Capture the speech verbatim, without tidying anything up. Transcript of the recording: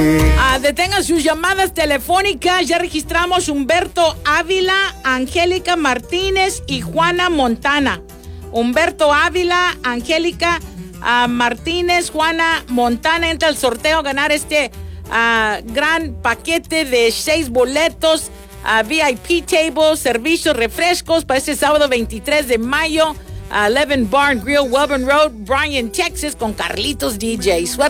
Ah, detengan sus llamadas telefónicas. Ya registramos Humberto Ávila, Angélica Martínez y Juana Montana. Humberto Ávila, Angélica uh, Martínez, Juana Montana entra al sorteo a ganar este uh, gran paquete de seis boletos, uh, V I P table, servicios, refrescos para este sábado veintitrés de mayo. Uh, Eleven Barn Grill, Welborn Road, Bryan, Texas, con Carlitos D J. Suerte.